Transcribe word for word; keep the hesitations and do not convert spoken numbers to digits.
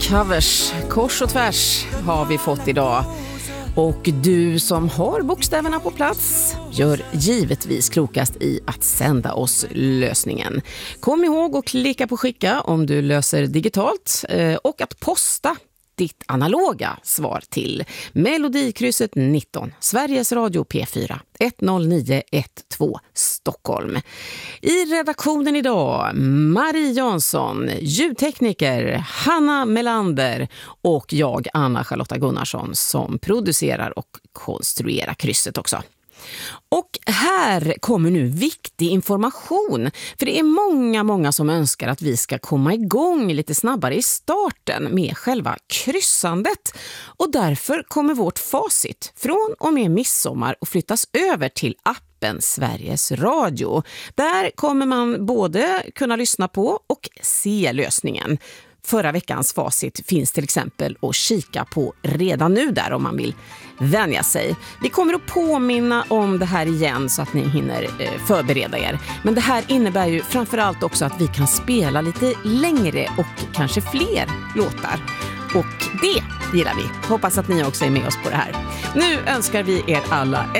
covers, kors och tvärs har vi fått idag. Och du som har bokstäverna på plats gör givetvis klokast i att sända oss lösningen. Kom ihåg att klicka på skicka om du löser digitalt och att posta ditt analoga svar till Melodikrysset nitton, Sveriges Radio P fyra, ett noll nio ett två Stockholm. I redaktionen idag Marie Jansson, ljudtekniker Hanna Melander och jag Anna Charlotta Gunnarsson som producerar och konstruerar krysset också. Och här kommer nu viktig information, för det är många, många som önskar att vi ska komma igång lite snabbare i starten med själva kryssandet. Och därför kommer vårt facit från och med midsommar att flyttas över till appen Sveriges Radio. Där kommer man både kunna lyssna på och se lösningen. Förra veckans facit finns till exempel att kika på redan nu där om man vill vänja sig. Vi kommer att påminna om det här igen så att ni hinner förbereda er. Men det här innebär ju framförallt också att vi kan spela lite längre och kanske fler låtar. Och det gillar vi. Hoppas att ni också är med oss på det här. Nu önskar vi er alla